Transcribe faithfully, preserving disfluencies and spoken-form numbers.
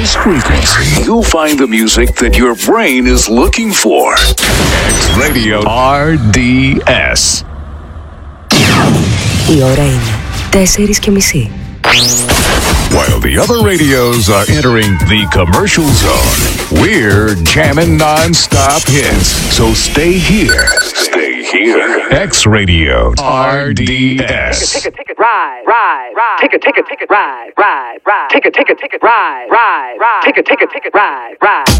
this frequency, you'll find the music that your brain is looking for. X Radio R D S. Η ώρα είναι τέσσερις και μισή. While the other radios are entering the commercial zone, we're jamming non-stop hits. So stay here. Stay here. X Radio R D S. Ticket, ticket, ride, ride, ride. Ticket, ticket, ticket, ride, ride, ride. Ticket, ticket, ticket, ride, ride, ride. Ticket, ticket, ticket, ride, ride.